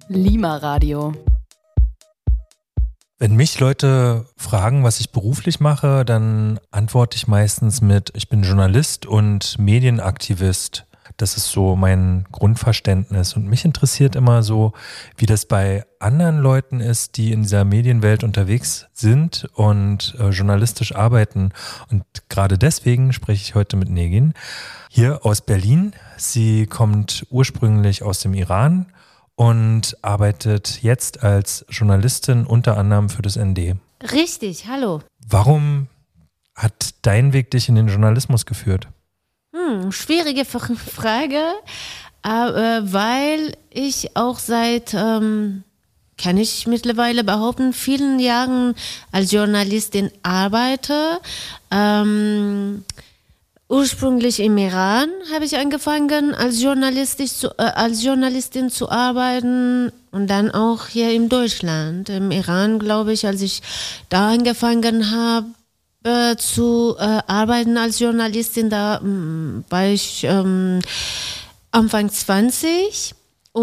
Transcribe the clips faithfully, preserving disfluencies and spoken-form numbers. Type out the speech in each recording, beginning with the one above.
Lima Radio. Wenn mich Leute fragen, was ich beruflich mache, dann antworte ich meistens mit, ich bin Journalist und Medienaktivist. Das ist so mein Grundverständnis. Und mich interessiert immer so, wie das bei anderen Leuten ist, die in dieser Medienwelt unterwegs sind und äh, journalistisch arbeiten. Und gerade deswegen spreche ich heute mit Negin hier aus Berlin. Sie kommt ursprünglich aus dem Iran und arbeitet jetzt als Journalistin unter anderem für das N D. Richtig, hallo. Warum hat dein Weg dich in den Journalismus geführt? Hm, schwierige Frage, aber weil ich auch seit, ähm, kann ich mittlerweile behaupten, vielen Jahren als Journalistin arbeite. Ähm, Ursprünglich im Iran habe ich angefangen, als, Journalistisch zu, äh, als Journalistin zu arbeiten und dann auch hier in Deutschland. Im Iran, glaube ich, als ich da angefangen habe äh, zu äh, arbeiten als Journalistin, da mh, war ich ähm, Anfang zwanzig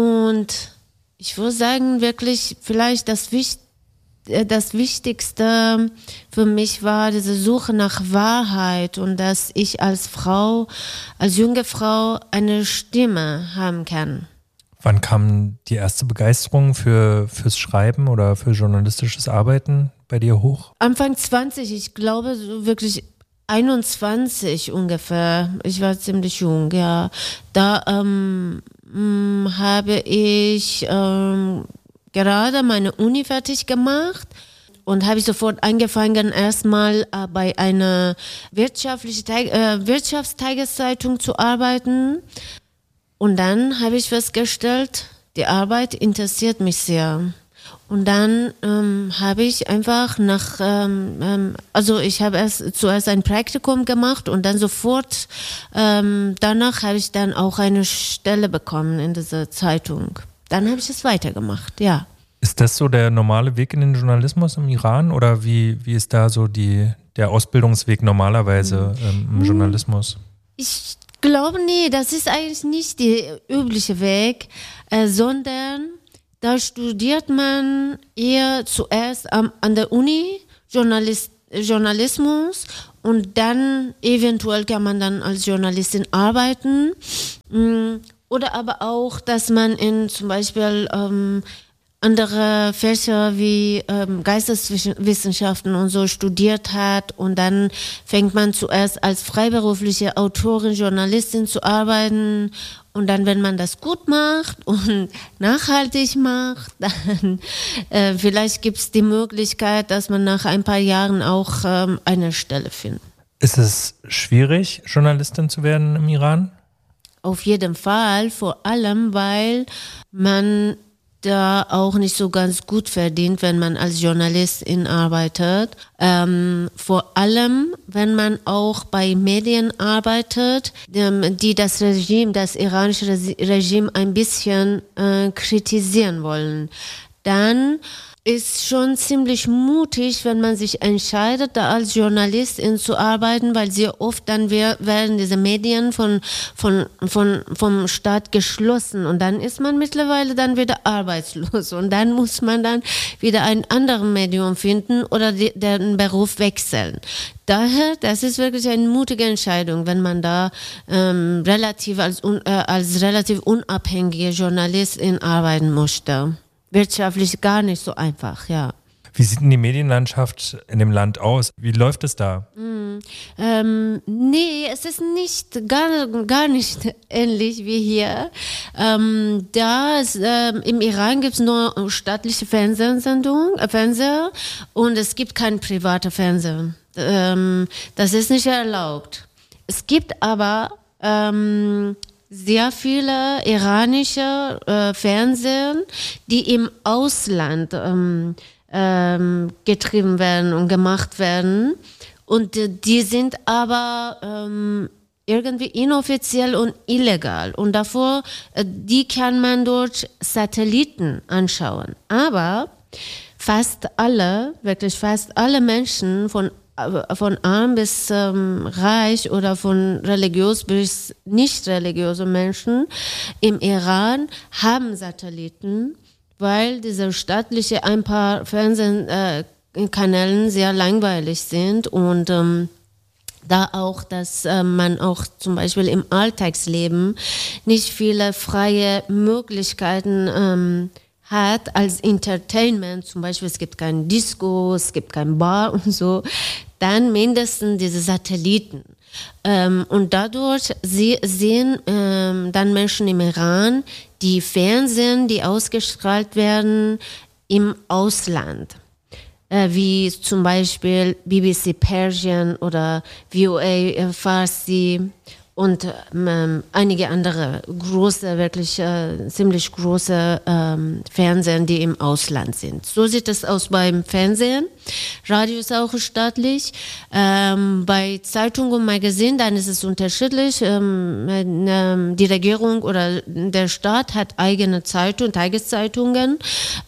und ich würde sagen, wirklich vielleicht das Wichtigste, Das Wichtigste für mich war diese Suche nach Wahrheit und dass ich als Frau, als junge Frau eine Stimme haben kann. Wann kam die erste Begeisterung für, fürs Schreiben oder für journalistisches Arbeiten bei dir hoch? Anfang zwanzig, ich glaube so wirklich einundzwanzig ungefähr. Ich war ziemlich jung, ja. Da ähm, mh, habe ich ähm, gerade meine Uni fertig gemacht und habe ich sofort angefangen, erstmal äh, bei einer wirtschaftlichen Teig- äh, Wirtschaftstageszeitung zu arbeiten. Und dann habe ich festgestellt, die Arbeit interessiert mich sehr. Und dann ähm, habe ich einfach nach, ähm, ähm, also ich habe erst zuerst ein Praktikum gemacht und dann sofort ähm, danach habe ich dann auch eine Stelle bekommen in dieser Zeitung. Dann habe ich es weitergemacht, ja. Ist das so der normale Weg in den Journalismus im Iran oder wie, wie ist da so die, der Ausbildungsweg normalerweise ähm, im Journalismus? Ich glaube, nee, das ist eigentlich nicht der übliche Weg, äh, sondern da studiert man eher zuerst am, an der Uni Journalist, Journalismus und dann eventuell kann man dann als Journalistin arbeiten. Mh, Oder aber auch, dass man in zum Beispiel ähm, andere Fächer wie ähm, Geisteswissenschaften und so studiert hat und dann fängt man zuerst als freiberufliche Autorin, Journalistin zu arbeiten und dann, wenn man das gut macht und nachhaltig macht, dann äh, vielleicht gibt es die Möglichkeit, dass man nach ein paar Jahren auch ähm, eine Stelle findet. Ist es schwierig, Journalistin zu werden im Iran? Auf jeden Fall, vor allem, weil man da auch nicht so ganz gut verdient, wenn man als Journalistin arbeitet. Ähm, vor allem, wenn man auch bei Medien arbeitet, die das Regime, das iranische Regime ein bisschen äh, kritisieren wollen. Dann ist schon ziemlich mutig, wenn man sich entscheidet, da als Journalistin zu arbeiten, weil sehr oft dann werden diese Medien von, von, von, vom Staat geschlossen und dann ist man mittlerweile dann wieder arbeitslos und dann muss man dann wieder ein anderes Medium finden oder die, den Beruf wechseln. Daher, das ist wirklich eine mutige Entscheidung, wenn man da ähm, relativ als, un, äh, als relativ unabhängige Journalistin arbeiten möchte. Wirtschaftlich gar nicht so einfach, ja. Wie sieht denn die Medienlandschaft in dem Land aus? Wie läuft es da? Mm, ähm, nee, es ist nicht gar, gar nicht ähnlich wie hier. Ähm, da ist, ähm, im Iran gibt es nur staatliche Fernsehsendungen, äh, Fernseher und es gibt kein privater Fernseher. Ähm, das ist nicht erlaubt. Es gibt aber ähm, sehr viele iranische äh, Fernsehen, die im Ausland ähm, ähm, getrieben werden und gemacht werden. Und äh, die sind aber ähm, irgendwie inoffiziell und illegal. Und davor, äh, die kann man durch Satelliten anschauen. Aber fast alle, wirklich fast alle Menschen von von arm bis ähm, reich oder von religiös bis nicht religiöse Menschen im Iran haben Satelliten weil diese staatliche ein paar Fernsehkanälen sehr langweilig sind und ähm, da auch, dass äh, man auch zum Beispiel im Alltagsleben nicht viele freie Möglichkeiten ähm, hat als Entertainment, zum Beispiel es gibt kein Disco, es gibt kein Bar und so, dann mindestens diese Satelliten. Ähm, und dadurch sie, sehen ähm, dann Menschen im Iran die Fernsehen, die ausgestrahlt werden im Ausland. Äh, wie zum Beispiel B B C Persian oder V O A äh, Farsi und ähm, einige andere große, wirklich äh, ziemlich große ähm, Fernsehen, die im Ausland sind. So sieht es aus beim Fernsehen. Radio ist auch staatlich. Ähm, bei Zeitung und Magazin, dann ist es unterschiedlich. Ähm, äh, die Regierung oder der Staat hat eigene Zeitung, Tageszeitungen.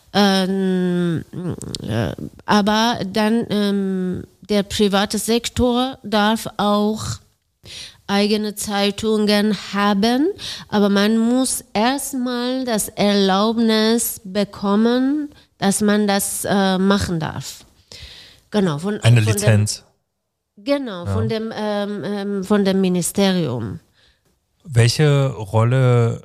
Ähm, äh, aber dann ähm, der private Sektor darf auch eigene Zeitungen haben, aber man muss erstmal das Erlaubnis bekommen, dass man das äh, machen darf. Genau. Von, Eine von Lizenz. Dem, genau, ja. von dem ähm, ähm, von dem Ministerium. Welche Rolle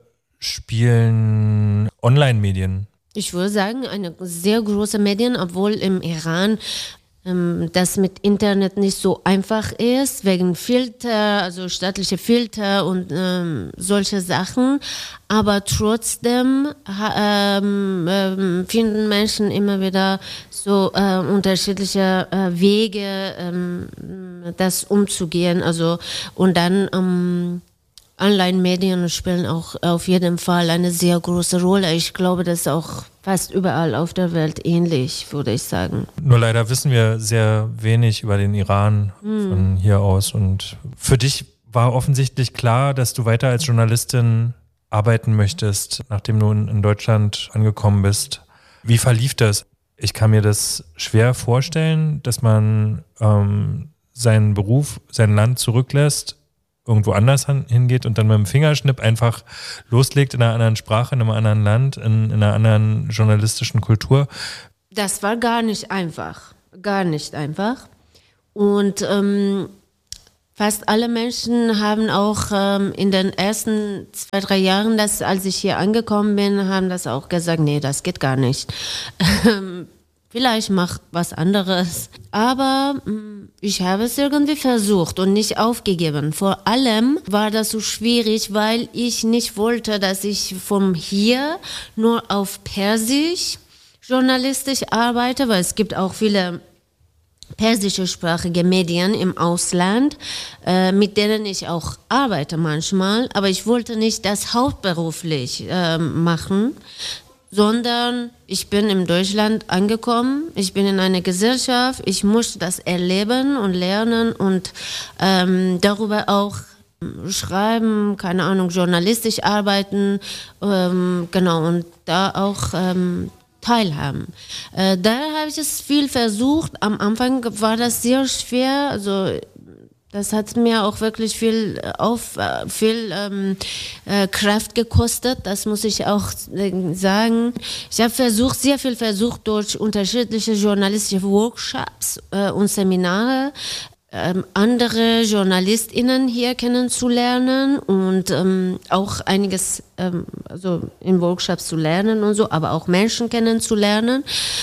spielen Online-Medien? Ich würde sagen, eine sehr große Medien, obwohl im Iran ähm, das mit Internet nicht so einfach ist, wegen Filter, also staatliche Filter und ähm, solche Sachen. Aber trotzdem ha, ähm, ähm, finden Menschen immer wieder so äh, unterschiedliche äh, Wege, ähm, das umzugehen. Also und dann ähm, Online-Medien spielen auch auf jeden Fall eine sehr große Rolle. Ich glaube, das ist auch fast überall auf der Welt ähnlich, würde ich sagen. Nur leider wissen wir sehr wenig über den Iran mm. von hier aus. Und für dich war offensichtlich klar, dass du weiter als Journalistin arbeiten möchtest, nachdem du in Deutschland angekommen bist. Wie verlief das? Ich kann mir das schwer vorstellen, dass man ähm, seinen Beruf, sein Land zurücklässt, irgendwo anders hingeht und dann mit dem Fingerschnipp einfach loslegt in einer anderen Sprache, in einem anderen Land, in, in einer anderen journalistischen Kultur. Das war gar nicht einfach, gar nicht einfach. Und ähm, fast alle Menschen haben auch ähm, in den ersten zwei, drei Jahren, das, als ich hier angekommen bin, haben das auch gesagt, nee, das geht gar nicht. Vielleicht mach was anderes. Aber mh, ich habe es irgendwie versucht und nicht aufgegeben. Vor allem war das so schwierig, weil ich nicht wollte, dass ich von hier nur auf Persisch journalistisch arbeite, weil es gibt auch viele persischsprachige Medien im Ausland, äh, mit denen ich auch arbeite manchmal. Aber ich wollte nicht das hauptberuflich äh, machen, sondern ich bin in Deutschland angekommen, ich bin in einer Gesellschaft, ich muss das erleben und lernen und ähm, darüber auch schreiben, keine Ahnung, journalistisch arbeiten, ähm, genau, und da auch ähm, teilhaben. Äh, da habe ich es viel versucht, am Anfang war das sehr schwer, also das hat mir auch wirklich viel auf viel ähm, äh, Kraft gekostet, das muss ich auch äh, sagen. Ich habe versucht, sehr viel versucht, durch unterschiedliche journalistische Workshops äh, und Seminare ähm, andere JournalistInnen hier kennenzulernen und ähm, auch einiges ähm, also in Workshops zu lernen und so, aber auch Menschen kennenzulernen.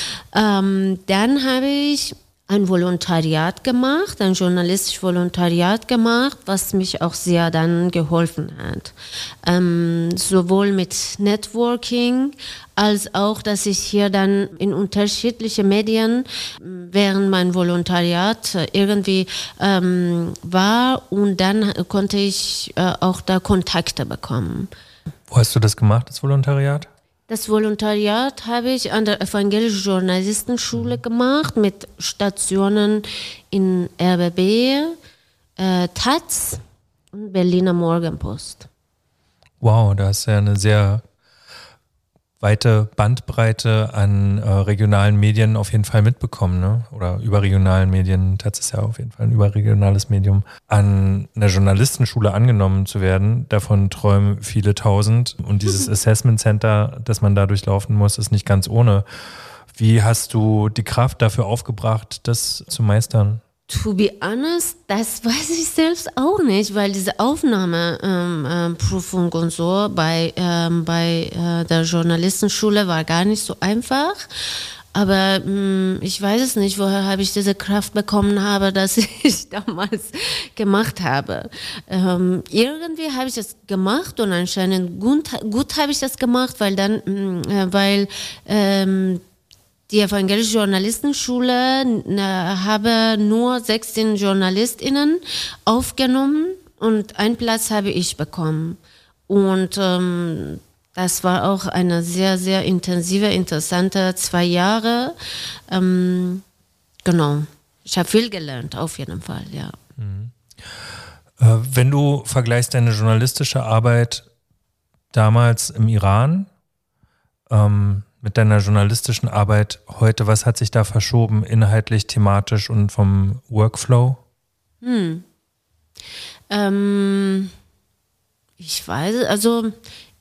Ähm, dann habe ich ein Volontariat gemacht, ein journalistisches Volontariat gemacht, was mich auch sehr dann geholfen hat. Ähm, sowohl mit Networking, als auch, dass ich hier dann in unterschiedliche Medien während mein Volontariat irgendwie ähm, war und dann konnte ich äh, auch da Kontakte bekommen. Wo hast du das gemacht, das Volontariat? Das Volontariat habe ich an der Evangelischen Journalistenschule gemacht mit Stationen in R B B, äh, Taz und Berliner Morgenpost. Wow, da hast du ja eine sehr weite Bandbreite an äh, regionalen Medien auf jeden Fall mitbekommen, ne? Oder überregionalen Medien, das ist ja auf jeden Fall ein überregionales Medium, an einer Journalistenschule angenommen zu werden. Davon träumen viele tausend. Und dieses Assessment Center, das man da durchlaufen muss, ist nicht ganz ohne. Wie hast du die Kraft dafür aufgebracht, das zu meistern? To be honest, das weiß ich selbst auch nicht, weil diese Aufnahmeprüfung ähm, ähm, und so bei, ähm, bei äh, der Journalistenschule war gar nicht so einfach. Aber mh, ich weiß es nicht, woher habe ich diese Kraft bekommen habe, dass ich damals gemacht habe. Ähm, irgendwie habe ich das gemacht und anscheinend gut, gut habe ich das gemacht, weil dann, mh, weil ähm, die evangelische Journalistenschule äh, habe nur sechzehn JournalistInnen aufgenommen und einen Platz habe ich bekommen. Und ähm, das war auch eine sehr, sehr intensive, interessante zwei Jahre. Ähm, genau. Ich habe viel gelernt, auf jeden Fall, ja. Mhm. Äh, wenn du vergleichst deine journalistische Arbeit damals im Iran, ähm, mit deiner journalistischen Arbeit heute, was hat sich da verschoben, inhaltlich, thematisch und vom Workflow? Hm. Ähm, ich weiß, also